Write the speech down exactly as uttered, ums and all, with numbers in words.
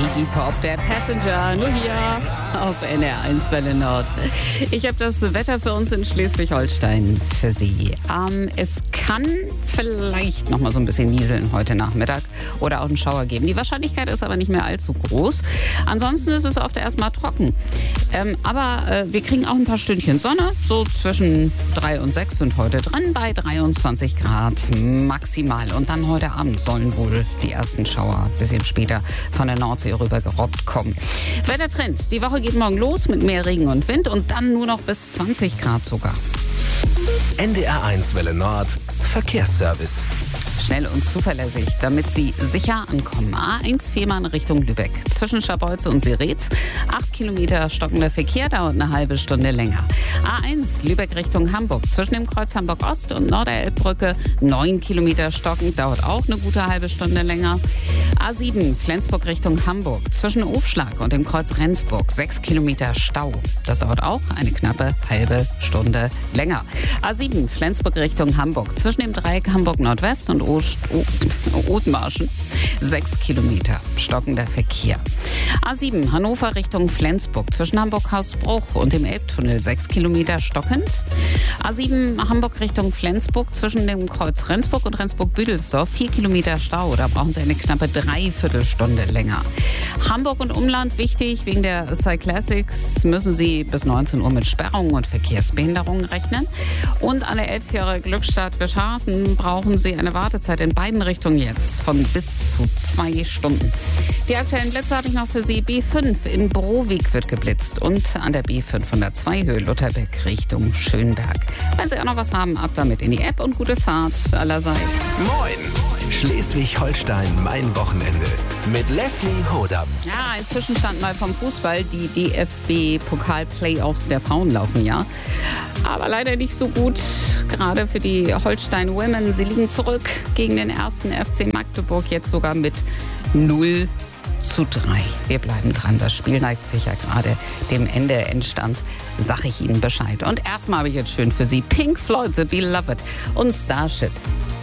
Iggy Pop, der Passenger, nur hier auf N R eins Welle Nord. Ich habe das Wetter für uns in Schleswig-Holstein für Sie. Ähm, es kann vielleicht noch mal so ein bisschen nieseln heute Nachmittag oder auch einen Schauer geben. Die Wahrscheinlichkeit ist aber nicht mehr allzu groß. Ansonsten ist es oft erstmal trocken. Ähm, aber äh, wir kriegen auch ein paar Stündchen Sonne, so zwischen drei und sechs sind heute drin, bei dreiundzwanzig Grad maximal. Und dann heute Abend sollen wohl die ersten Schauer ein bisschen später von der Nordsee rüber gerobbt kommen. Wettertrend, die Woche geht morgen los mit mehr Regen und Wind und dann nur noch bis zwanzig Grad sogar. N D R eins Welle Nord, Verkehrsservice. Schnell und zuverlässig, damit Sie sicher ankommen. A eins Fehmarn Richtung Lübeck. Zwischen Scharbeutze und Seretz. Acht Kilometer stockender Verkehr, dauert eine halbe Stunde länger. A eins Lübeck Richtung Hamburg. Zwischen dem Kreuz Hamburg-Ost und Norderelbbrücke. Neun Kilometer stockend, dauert auch eine gute halbe Stunde länger. A sieben Flensburg Richtung Hamburg. Zwischen Ofschlag und dem Kreuz Rendsburg. Sechs Kilometer Stau. Das dauert auch eine knappe halbe Stunde länger. A sieben Flensburg Richtung Hamburg. Zwischen dem Dreieck Hamburg Nordwest und Othmarschen. Sechs Kilometer stockender Verkehr. A sieben Hannover Richtung Flensburg. Zwischen Hamburg-Hausbruch und dem Elbtunnel. Sechs Kilometer stockend. A sieben Hamburg Richtung Flensburg. Zwischen dem Kreuz Rendsburg und Rendsburg-Büdelsdorf. Vier Kilometer Stau. Da brauchen Sie eine knappe Dreiviertelstunde länger. Hamburg und Umland wichtig. Wegen der Cyclassics müssen Sie bis neunzehn Uhr mit Sperrungen und Verkehrsbehinderungen rechnen. Und an der Elbfähre Glückstadt-Fischhafen brauchen Sie eine Wartezeit in beiden Richtungen jetzt von bis zu zwei Stunden. Die aktuellen Blitze habe ich noch für Sie. B fünf in Browig wird geblitzt und an der B fünfhundertzwei Höhe Lutherbeck Richtung Schönberg. Wenn Sie auch noch was haben, ab damit in die App und gute Fahrt allerseits. Moin! Schleswig-Holstein, mein Wochenende. Mit Leslie Hodam. Ja, ein Zwischenstand mal vom Fußball. Die D F B-Pokal-Playoffs der Frauen laufen ja. Aber leider nicht so gut, gerade für die Holstein Women. Sie liegen zurück gegen den ersten F C Magdeburg, jetzt sogar mit null zu drei. Wir bleiben dran. Das Spiel neigt sich ja gerade dem Ende. Endstand, sage ich Ihnen Bescheid. Und erstmal habe ich jetzt schön für Sie Pink Floyd, The Beloved und Starship.